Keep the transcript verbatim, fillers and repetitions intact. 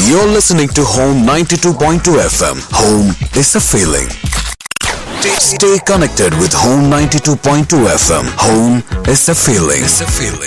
You're listening to Home ninety-two point two F M. Home is a feeling. Stay connected with Home ninety-two point two F M. Home is a feeling. It's a feeling.